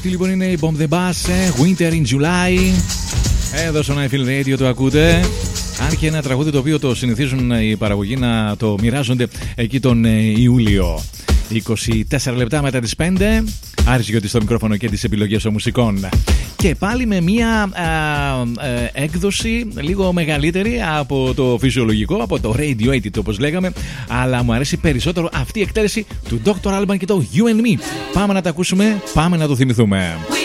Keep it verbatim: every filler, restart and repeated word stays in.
Αυτή λοιπόν είναι η Bomb the Bass, Winter in July. Εδώ στο Night Feel Radio το ακούτε. Αν και ένα τραγούδι το οποίο το συνηθίζουν οι παραγωγοί να το μοιράζονται εκεί τον Ιούλιο. είκοσι τέσσερα λεπτά μετά τις πέντε. Άρης Γιώτης στο μικρόφωνο και τις επιλογές των μουσικών. Και πάλι με μια α, α, έκδοση λίγο μεγαλύτερη από το φυσιολογικό, από το Radio οκτώ όπως λέγαμε. Αλλά μου αρέσει περισσότερο αυτή η εκτέλεση του ντόκτορ Alban και το You and Me. Πάμε να τα ακούσουμε, πάμε να το θυμηθούμε.